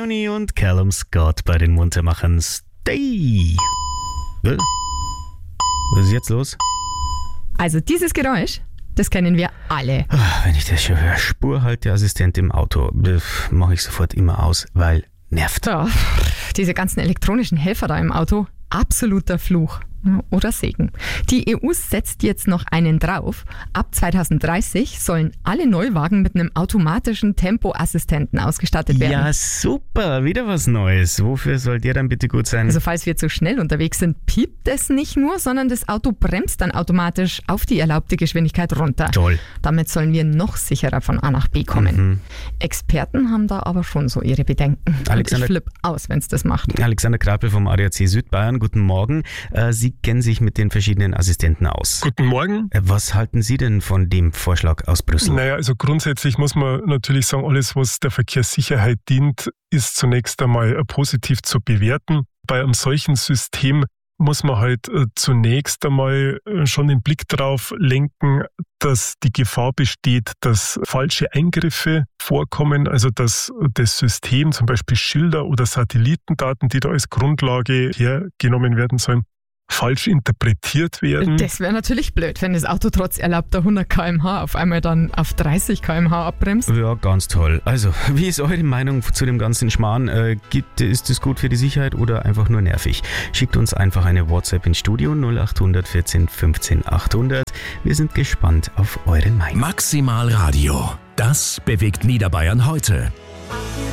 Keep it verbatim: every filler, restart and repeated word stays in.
Tony und Callum Scott bei den Muntermachern Stay. Was ist jetzt los? Also dieses Geräusch, das kennen wir alle. Ach, wenn ich das schon höre, Spurhalteassistent im Auto, mache ich sofort immer aus, weil nervt. Ja, diese ganzen elektronischen Helfer da im Auto, absoluter Fluch. Oder Segen. Die E U setzt jetzt noch einen drauf. Ab zwanzig dreißig sollen alle Neuwagen mit einem automatischen Tempoassistenten ausgestattet werden. Ja, super, wieder was Neues. Wofür soll der dann bitte gut sein? Also falls wir zu schnell unterwegs sind, piept es nicht nur, sondern das Auto bremst dann automatisch auf die erlaubte Geschwindigkeit runter. Toll. Damit sollen wir noch sicherer von A nach B kommen. Mhm. Experten haben da aber schon so ihre Bedenken. Alexander, Und ich flippe aus, wenn es das macht. Alexander Krapel vom A D A C Südbayern, guten Morgen. Äh, Sie kennen sich mit den verschiedenen Assistenten aus. Guten Morgen. Äh, was halten Sie denn von dem Vorschlag aus Brüssel? Naja, also grundsätzlich muss man natürlich sagen, alles, was der Verkehrssicherheit dient, ist zunächst einmal positiv zu bewerten. Bei einem solchen System muss man halt äh, zunächst einmal äh, schon den Blick drauf lenken, dass die Gefahr besteht, dass falsche Eingriffe vorkommen, also dass das System, zum Beispiel Schilder oder Satellitendaten, die da als Grundlage hergenommen werden sollen, falsch interpretiert werden. Das wäre natürlich blöd, wenn das Auto trotz erlaubter hundert Kilometer pro Stunde auf einmal dann auf dreißig Kilometer pro Stunde abbremst. Ja, ganz toll. Also, wie ist eure Meinung zu dem ganzen Schmarrn? Äh, gibt, ist das gut für die Sicherheit oder einfach nur nervig? Schickt uns einfach eine WhatsApp ins Studio null acht vierzehn fünfzehn achthundert. Wir sind gespannt auf eure Meinung. Maximal Radio. Das bewegt Niederbayern heute.